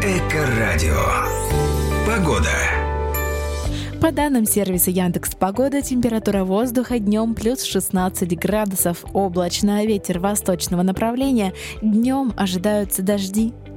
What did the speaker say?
Эко-радио. Погода. По данным сервиса Яндекс.Погода, температура воздуха днем плюс 16 градусов. Облачно, ветер восточного направления. Днем ожидаются дожди.